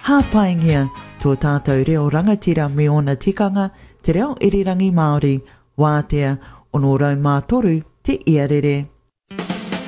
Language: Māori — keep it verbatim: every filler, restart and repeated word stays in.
hāpaingia tō tātou reo rangatira me ona tikanga te reo irirangi Māori, wātea ono rau mātoru te iarere.